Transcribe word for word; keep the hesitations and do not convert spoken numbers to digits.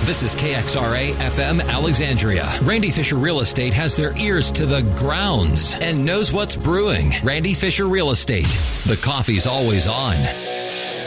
This is K X R A F M Alexandria. Randy Fisher Real Estate has their ears to the grounds and knows what's brewing. Randy Fisher Real Estate. The coffee's always on.